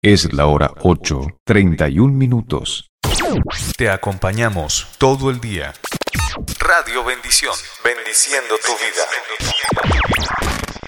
Es la hora 8:31. Te acompañamos todo el día. Radio Bendición, bendiciendo tu vida.